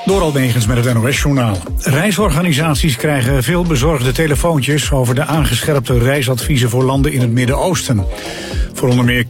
Door Almegens met het NOS-journaal. Reisorganisaties krijgen veel bezorgde telefoontjes over de aangescherpte reisadviezen voor landen in het Midden-Oosten. Voor onder meer